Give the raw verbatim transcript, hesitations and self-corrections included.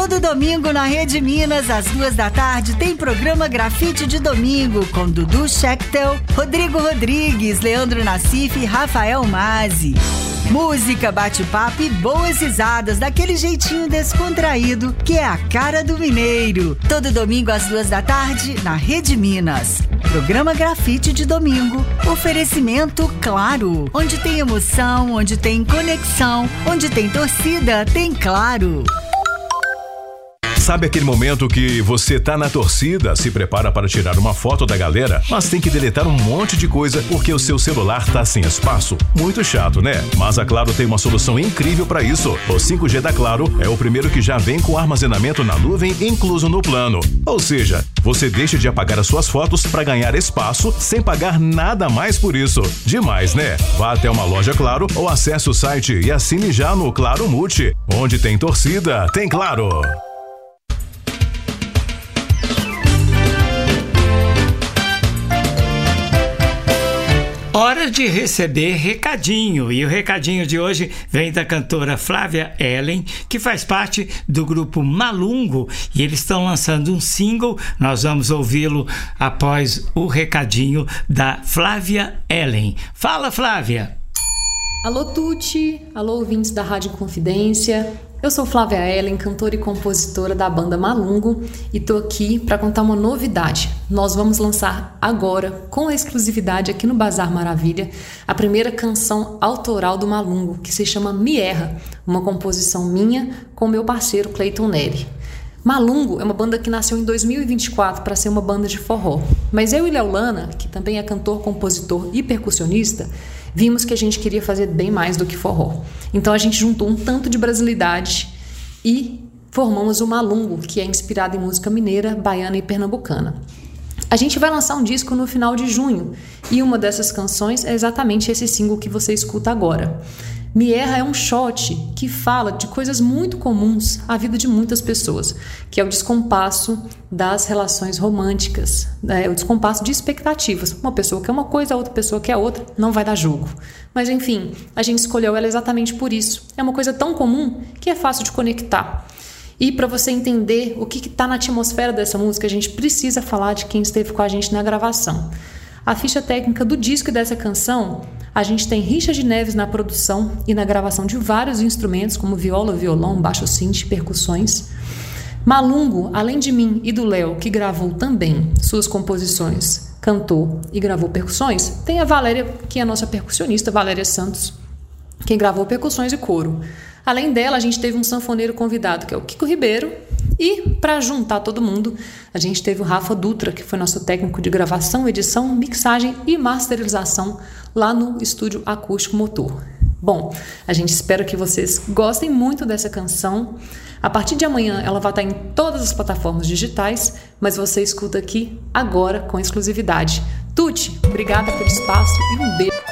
Todo domingo na Rede Minas, às duas da tarde, tem programa Grafite de Domingo com Dudu Schechtel, Rodrigo Rodrigues, Leandro Nassif e Rafael Mazzi. Música, bate-papo e boas risadas daquele jeitinho descontraído que é a cara do mineiro. Todo domingo às duas da tarde na Rede Minas. Programa Grafite de Domingo. Oferecimento Claro. Onde tem emoção, onde tem conexão, onde tem torcida, tem Claro. Sabe aquele momento que você tá na torcida, se prepara para tirar uma foto da galera, mas tem que deletar um monte de coisa porque o seu celular tá sem espaço? Muito chato, né? Mas a Claro tem uma solução incrível para isso. O cinco G da Claro é o primeiro que já vem com armazenamento na nuvem incluso no plano. Ou seja, você deixa de apagar as suas fotos para ganhar espaço sem pagar nada mais por isso. Demais, né? Vá até uma loja Claro ou acesse o site e assine já no Claro Multi. Onde tem torcida, tem Claro. Hora de receber recadinho, e o recadinho de hoje vem da cantora Flávia Ellen, que faz parte do grupo Malungo, e eles estão lançando um single. Nós vamos ouvi-lo após o recadinho da Flávia Ellen. Fala, Flávia! Alô, Tuti! Alô, ouvintes da Rádio Confidência. Eu sou Flávia Ellen, cantora e compositora da banda Malungo, e tô aqui para contar uma novidade. Nós vamos lançar agora, com exclusividade aqui no Bazar Maravilha, a primeira canção autoral do Malungo, que se chama Me Erra, uma composição minha com meu parceiro Cleiton Neri. Malungo é uma banda que nasceu em dois mil e vinte e quatro para ser uma banda de forró, mas eu e Leolana, que também é cantor, compositor e percussionista, vimos que a gente queria fazer bem mais do que forró. Então a gente juntou um tanto de brasilidade e formamos o Malungo, que é inspirado em música mineira, baiana e pernambucana. A gente vai lançar um disco no final de junho, e uma dessas canções é exatamente esse single que você escuta agora. Me Erra é um shot que fala de coisas muito comuns à vida de muitas pessoas, que é o descompasso das relações românticas, é o descompasso de expectativas. Uma pessoa quer uma coisa, a outra pessoa quer outra, não vai dar jogo. Mas enfim, a gente escolheu ela exatamente por isso. É uma coisa tão comum que é fácil de conectar. E para você entender o que está na atmosfera dessa música, a gente precisa falar de quem esteve com a gente na gravação. A ficha técnica do disco e dessa canção, a gente tem Richard Neves na produção e na gravação de vários instrumentos, como viola, violão, baixo synth, percussões. Malungo, além de mim e do Léo, que gravou também suas composições, cantou e gravou percussões, tem a Valéria, que é a nossa percussionista, Valéria Santos, quem gravou percussões e coro. Além dela, a gente teve um sanfoneiro convidado, que é o Kiko Ribeiro. E, para juntar todo mundo, a gente teve o Rafa Dutra, que foi nosso técnico de gravação, edição, mixagem e masterização lá no Estúdio Acústico Motor. Bom, a gente espera que vocês gostem muito dessa canção. A partir de amanhã ela vai estar em todas as plataformas digitais, mas você escuta aqui agora com exclusividade. Tuti, obrigada pelo espaço e um beijo.